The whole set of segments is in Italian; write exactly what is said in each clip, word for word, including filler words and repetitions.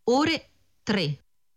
ore tre.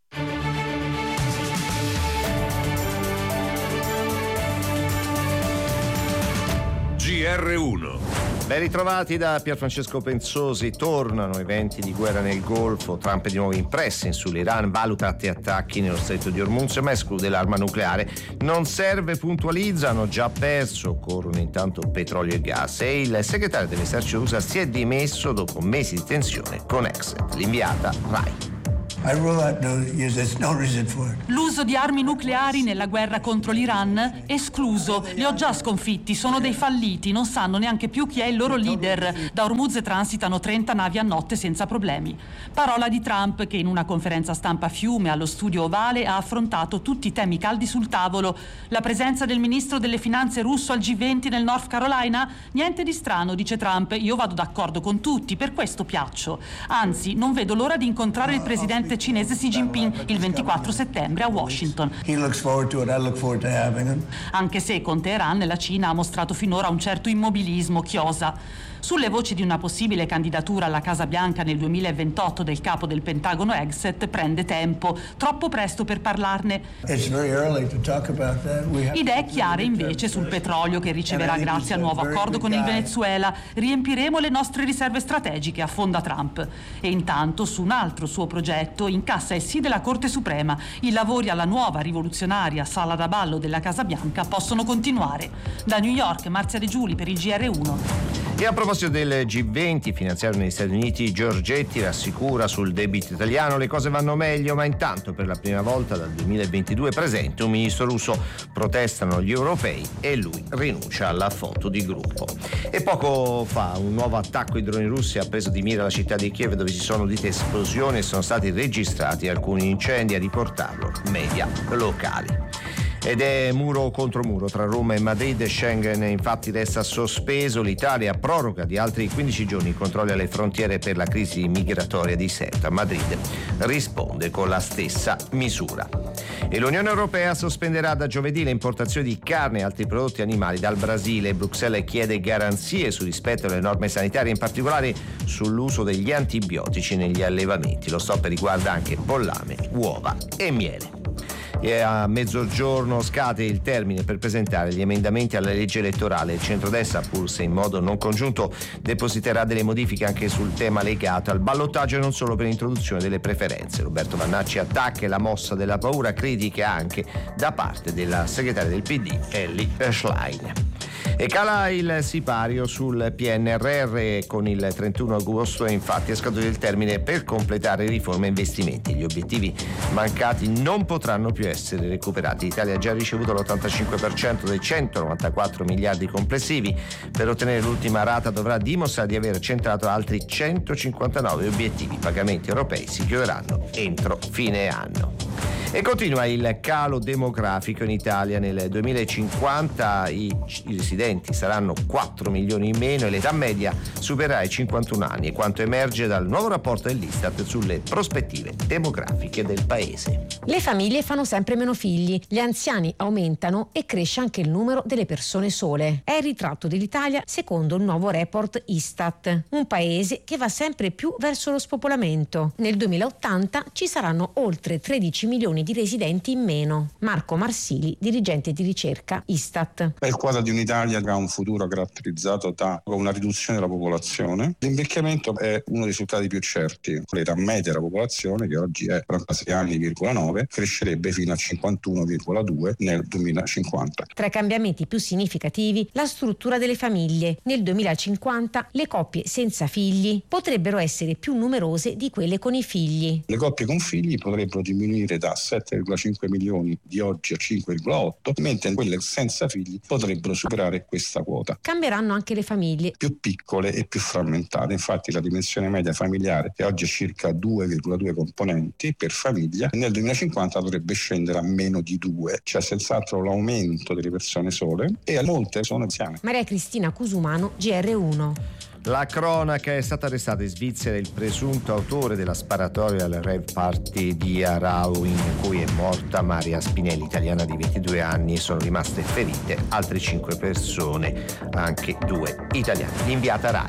G R uno. Ben ritrovati da Pierfrancesco Penzosi. Tornano i venti di guerra nel Golfo. Trump è di nuovo in pressing sull'Iran, valuta altri attacchi nello stretto di Hormuz, ma esclude l'arma nucleare. Non serve, puntualizza, hanno già perso, occorrono intanto petrolio e gas. E il segretario dell'esercito U S A si è dimesso dopo mesi di tensione con Exet, l'inviata Rai. I rule out no use. There's no reason for it. L'uso di armi nucleari nella guerra contro l'Iran? Escluso. Li ho già sconfitti, sono dei falliti, non sanno neanche più chi è il loro leader. Da Hormuz transitano trenta navi a notte senza problemi. Parola di Trump che in una conferenza stampa a Fiume allo studio Ovale ha affrontato tutti i temi caldi sul tavolo. La presenza del ministro delle finanze russo al G venti nel North Carolina? Niente di strano, dice Trump, io vado d'accordo con tutti, per questo piaccio. Anzi, non vedo l'ora di incontrare il presidente cinese Xi Jinping il ventiquattro settembre a Washington. He looks forward to it. I look forward to having him. Anche se con Teheran la Cina ha mostrato finora un certo immobilismo, chiosa. Sulle voci di una possibile candidatura alla Casa Bianca nel duemilaventotto del capo del Pentagono Exet prende tempo, troppo presto per parlarne. It's very early to talk about that. We have Idee chiare invece sul petrolio che riceverà grazie al nuovo accordo con il Venezuela. Riempiremo le nostre riserve strategiche, affonda Trump. E intanto su un altro suo progetto incassa il sì della Corte Suprema. I lavori alla nuova rivoluzionaria sala da ballo della Casa Bianca possono continuare. Da New York, Marzia De Giuli per il G R uno. E a proposito del G venti, finanziario negli Stati Uniti, Giorgetti rassicura sul debito italiano, le cose vanno meglio, ma intanto per la prima volta dal duemilaventidue è presente un ministro russo, protestano gli europei e lui rinuncia alla foto di gruppo. E poco fa un nuovo attacco ai droni russi ha preso di mira la città di Kiev, dove si sono udite esplosioni e sono stati registrati alcuni incendi, a riportarlo media locali. Ed è muro contro muro tra Roma e Madrid. Schengen infatti resta sospeso, l'Italia proroga di altri quindici giorni i controlli alle frontiere per la crisi migratoria di Ceuta. Madrid risponde con la stessa misura. E l'Unione Europea sospenderà da giovedì le importazioni di carne e altri prodotti animali dal Brasile. Bruxelles chiede garanzie sul rispetto delle norme sanitarie, in particolare sull'uso degli antibiotici negli allevamenti. Lo stop riguarda anche pollame, uova e miele. E a mezzogiorno scade il termine per presentare gli emendamenti alla legge elettorale. Il centrodestra, pur se in modo non congiunto, depositerà delle modifiche anche sul tema legato al ballottaggio e non solo per l'introduzione delle preferenze. Roberto Vannacci attacca la mossa della paura, critica anche da parte della segretaria del P D, Elly Schlein. E cala il sipario sul P N R R. Con il trentuno agosto infatti è scaduto il termine per completare riforme e investimenti. Gli obiettivi mancati non potranno più essere recuperati. L'Italia ha già ricevuto l'ottantacinque per cento dei centonovantaquattro miliardi complessivi. Per ottenere l'ultima rata dovrà dimostrare di aver centrato altri centocinquantanove obiettivi. I pagamenti europei si chiuderanno entro fine anno. E continua il calo demografico in Italia. Nel duemilacinquanta i, i residenti saranno quattro milioni in meno e l'età media supererà i cinquantuno anni, è quanto emerge dal nuovo rapporto dell'Istat sulle prospettive demografiche del paese. Le famiglie fanno sempre meno figli, gli anziani aumentano e cresce anche il numero delle persone sole. È il ritratto dell'Italia secondo il nuovo report Istat, un paese che va sempre più verso lo spopolamento. Nel duemilaottanta ci saranno oltre tredici milioni di residenti in meno. Marco Marsili, dirigente di ricerca Istat. È il quadro di un'Italia che ha un futuro caratterizzato da una riduzione della popolazione. L'invecchiamento è uno dei risultati più certi. L'età media della popolazione, che oggi è quarantasei anni virgola nove, crescerebbe fino a cinquantuno virgola due nel duemilacinquanta. Tra i cambiamenti più significativi, la struttura delle famiglie. Nel duemilacinquanta le coppie senza figli potrebbero essere più numerose di quelle con i figli. Le coppie con figli potrebbero diminuire da sette virgola cinque milioni di oggi a cinque virgola otto, mentre quelle senza figli potrebbero superare questa quota. Cambieranno anche le famiglie, più piccole e più frammentate. Infatti la dimensione media familiare, che oggi è circa due virgola due componenti per famiglia, nel duemilacinquanta dovrebbe scendere a meno di due. C'è senz'altro l'aumento delle persone sole e molte sono anziane. Maria Cristina Cusumano, G R uno. La cronaca: è stato arrestato in Svizzera il presunto autore della sparatoria al rave party di Arau in cui è morta Maria Spinelli, italiana di ventidue anni, e sono rimaste ferite altre cinque persone, anche due italiane. L'inviata Rai.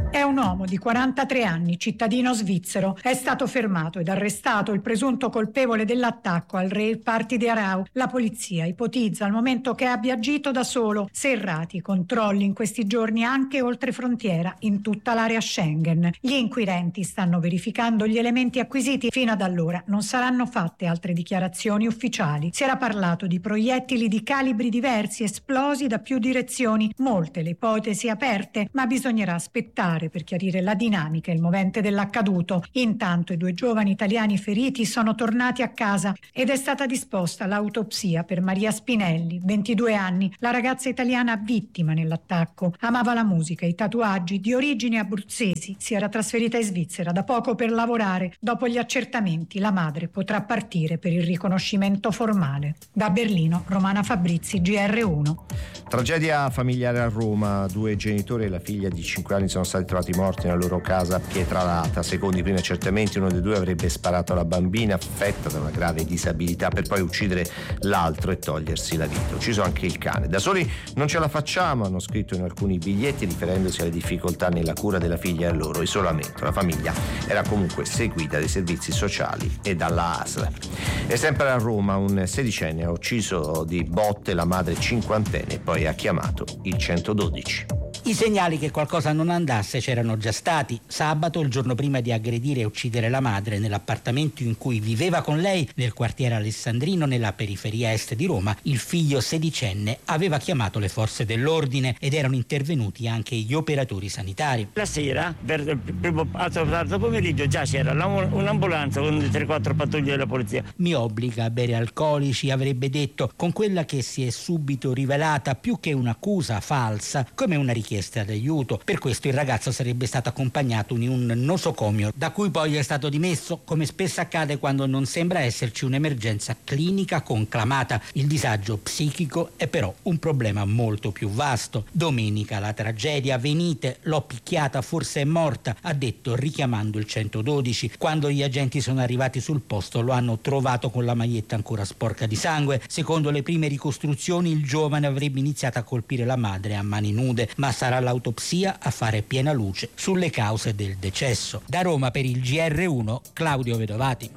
È un uomo di quarantatré anni, cittadino svizzero. È stato fermato ed arrestato il presunto colpevole dell'attacco al rave party di Aarau. La polizia ipotizza al momento che abbia agito da solo. Serrati controlli in questi giorni anche oltre frontiera in tutta l'area Schengen. Gli inquirenti stanno verificando gli elementi acquisiti. Fino ad allora non saranno fatte altre dichiarazioni ufficiali. Si era parlato di proiettili di calibri diversi esplosi da più direzioni. Molte le ipotesi aperte, ma bisognerà aspettare per chiarire la dinamica e il movente dell'accaduto. Intanto i due giovani italiani feriti sono tornati a casa ed è stata disposta l'autopsia per Maria Spinelli, ventidue anni, la ragazza italiana vittima nell'attacco. Amava la musica e i tatuaggi, di origini abruzzesi, si era trasferita in Svizzera da poco per lavorare. Dopo gli accertamenti la madre potrà partire per il riconoscimento formale. Da Berlino, Romana Fabrizi, G R uno. Tragedia familiare a Roma. Due genitori e la figlia di cinque anni sono stati trovati morti nella loro casa a Pietralata. Secondo i primi accertamenti, uno dei due avrebbe sparato alla bambina affetta da una grave disabilità per poi uccidere l'altro e togliersi la vita. Ucciso anche il cane. Da soli non ce la facciamo, hanno scritto in alcuni biglietti, riferendosi alle difficoltà nella cura della figlia e al loro isolamento. La famiglia era comunque seguita dai servizi sociali e dalla A S L. E sempre a Roma un sedicenne ha ucciso di botte la madre cinquantenne e poi ha chiamato il centododici. I segnali che qualcosa non andasse c'erano già stati. Sabato, il giorno prima di aggredire e uccidere la madre nell'appartamento in cui viveva con lei nel quartiere Alessandrino, nella periferia est di Roma, il figlio sedicenne aveva chiamato le forze dell'ordine ed erano intervenuti anche gli operatori sanitari. La sera, per il primo tardo pomeriggio, già c'era un'ambulanza con tre quattro pattuglie della polizia. Mi obbliga a bere alcolici, avrebbe detto, con quella che si è subito rivelata più che un'accusa falsa come una richiesta d'aiuto. Per questo il ragazzo sarebbe stato accompagnato in un nosocomio, da cui poi è stato dimesso, come spesso accade quando non sembra esserci un'emergenza clinica conclamata. Il disagio psichico è però un problema molto più vasto. Domenica la tragedia: venite, l'ho picchiata, forse è morta, ha detto richiamando il centododici. Quando gli agenti sono arrivati sul posto lo hanno trovato con la maglietta ancora sporca di sangue. Secondo le prime ricostruzioni il giovane avrebbe iniziato a colpire la madre a mani nude, ma sarà l'autopsia a fare piena luce sulle cause del decesso. Da Roma per il G R uno, Claudio Vedovati.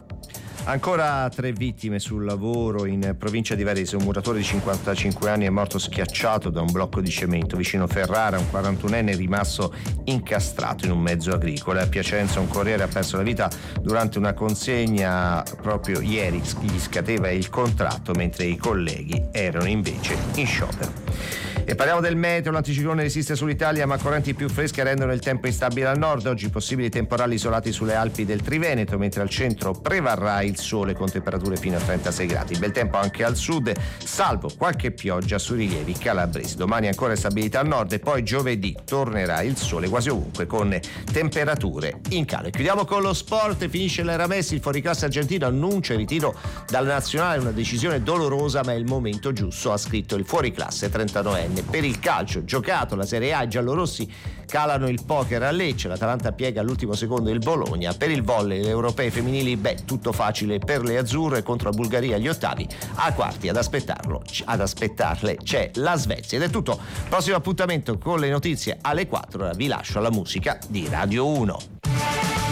Ancora tre vittime sul lavoro in provincia di Varese. Un muratore di cinquantacinque anni è morto schiacciato da un blocco di cemento. Vicino Ferrara un quarantunenne è rimasto incastrato in un mezzo agricolo. A Piacenza un corriere ha perso la vita durante una consegna. Proprio ieri gli scadeva il contratto mentre i colleghi erano invece in sciopero. E parliamo del meteo. L'anticiclone resiste sull'Italia, ma correnti più fresche rendono il tempo instabile al nord. Oggi possibili temporali isolati sulle Alpi del Triveneto, mentre al centro prevarrà il sole con temperature fino a trentasei gradi. Bel tempo anche al sud, salvo qualche pioggia sui rilievi calabresi. Domani ancora stabilità al nord e poi giovedì tornerà il sole quasi ovunque con temperature in calo. E chiudiamo con lo sport. Finisce l'era Messi, il fuoriclasse argentino annuncia il ritiro dalla nazionale, una decisione dolorosa ma è il momento giusto, ha scritto il fuoriclasse trentanovenne. Per il calcio giocato, la Serie A, i giallorossi calano il poker a Lecce, l'Atalanta piega all'ultimo secondo il Bologna. Per il volley, le europee femminili, beh, tutto facile per le azzurre contro la Bulgaria agli ottavi. A quarti ad aspettarlo, ad aspettarle c'è la Svezia. Ed è tutto. Prossimo appuntamento con le notizie alle quattro. Ora vi lascio alla musica di Radio uno.